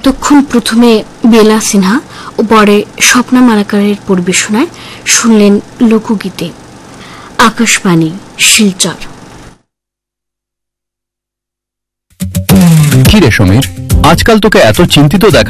এতক্ষণ প্রথমে বেলা সিনহা ও পরে স্বপ্না মালাকারের পরিবেশনায় শুনলেন লোকগীতে। আকাশবাণী, শিলচর। কি রে সমীর, আজকাল তোকে এত চিন্তিত দেখা